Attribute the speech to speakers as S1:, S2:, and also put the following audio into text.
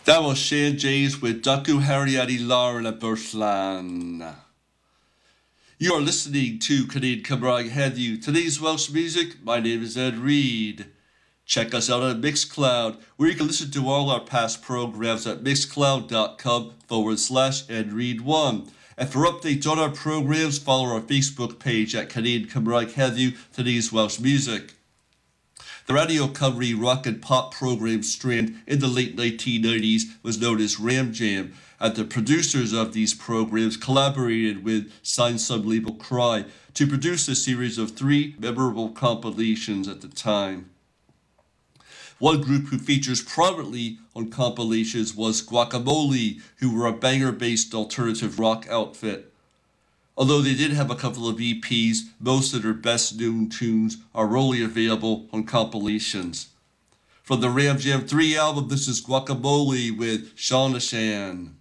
S1: That was Shane James with Daku Hariadi Laura Burslan. You are listening to Canadian Cymraeg Heddiw. Today's Welsh music, my name is Ed Reed. Check us out on Mixcloud, where you can listen to all our past programs at mixcloud.com/EdReed1. And for updates on our programs, follow our Facebook page at Canadian Cymraeg Heddiw, Today's Welsh Music. The Radio Cymru rock and pop program strand in the late 1990s was known as Ram Jam, and the producers of these programs collaborated with Sign Sub label Cry to produce a series of 3 memorable compilations at the time. One group who features prominently on compilations was Guacamole, who were a banger-based alternative rock outfit. Although they did have a couple of EPs, most of their best-known tunes are only available on compilations. From the Ram Jam 3 album, this is Guacamole with Shauna Shan.